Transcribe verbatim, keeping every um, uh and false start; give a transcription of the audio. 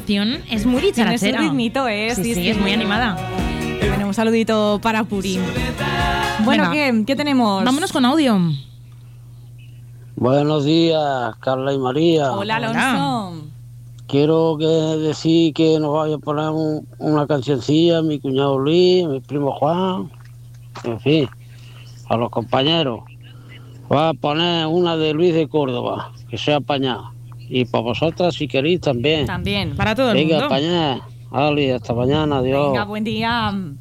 canción es muy dicharachera. Tiene su ritmito, ¿eh? Sí, sí, sí, es muy animada. Bueno, un saludito para Purín. Bueno, ¿qué, ¿qué tenemos? Vámonos con audio. Buenos días, Carla y María. Hola, Alonso. Quiero que decir que nos vaya a poner un, una cancioncilla, mi cuñado Luis, mi primo Juan, en fin, a los compañeros. Va a poner una de Luis de Córdoba, que sea apañada. Y para vosotras, si queréis, también. También. Para todo el Venga, mundo. apañada. Ali, hasta mañana, adiós. Venga, buen día.